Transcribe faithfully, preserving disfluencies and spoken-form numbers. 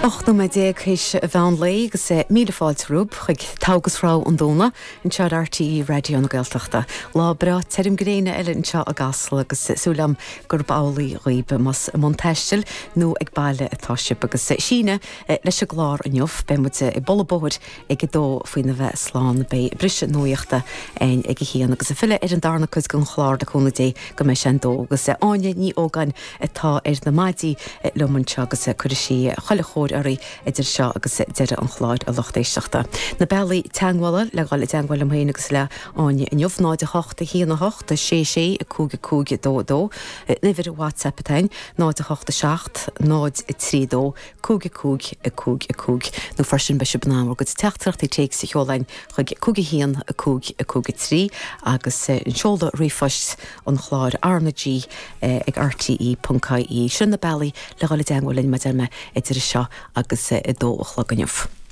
Och no me déag is bhean lé agus míle fáiltrúb chuig tágus frá an dóna in sead R T E radio na Gaeltachta. Lá bra terim gréine eile in seo a gasla agus súlam gur bálaí roibe mas monteistil nó ag baile atáisip agus síne leis a glár an jobh be mu i bollabóir ag dó faoine bheith sláán be brise nuíochta ein ag hían agus a fiile ar an darna cos gon chlár de chuna dé go me sin dó agus áine ní ógan atá ar na maidí lomanse agus chuirisí choile chóir arí idir seo agus deire an chláid a lochtéisteachta. Na bealaí teanghile le gáil teanghil am héana agus le áine in jobhnáid a hochta híana hocht a sé sé a cúga cúga dó dó nifir a WhatsApp atain náid a hochta seacht náid i trí dó cúga cúg a cúg a cúg nó farsin beisi bnáam agus teachtracht i teag sa cheolain chuig cúga hían a cúg a cúga trí agus in seolda rifoist an chláir arna G ag R T E dot I E sin na bealaí le gáil teanghil in me idir seo agus i dó a chloganneamh.